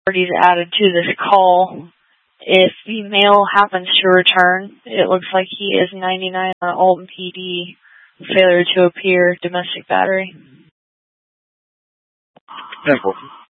parties added to this call. If the male happens to return, it looks like he is 99 on Alton PD, failure to appear, domestic battery. 10-4.